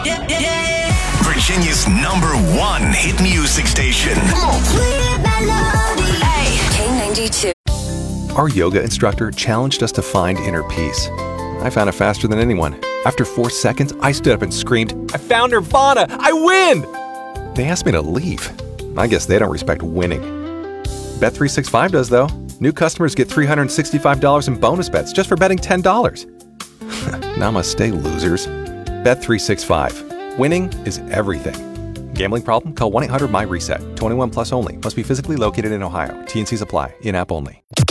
Virginia's #1 hit music station. Hey, K92. Our yoga instructor challenged us to find inner peace. I found it faster than anyone. After 4 seconds, I stood up and screamed, "I found Nirvana! I win!" They asked me to leave. I guess they don't respect winning. Bet365 does, though. New customers get $365 in bonus bets just for betting $10. Namaste, losers. Bet365. Winning is everything. Gambling problem? Call 1-800-MY-RESET. 21 plus only. Must be physically located in Ohio. T&Cs apply. In-app only.